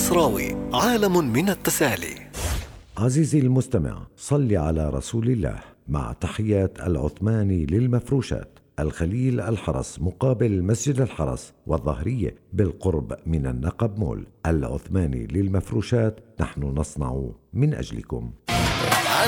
المصراوي، عالم من التسالي. عزيزي المستمع، صل على رسول الله. مع تحيات العثماني للمفروشات، الخليل الحرس مقابل مسجد الحرس والظهرية بالقرب من النقب مول. العثماني للمفروشات، نحن نصنع من أجلكم.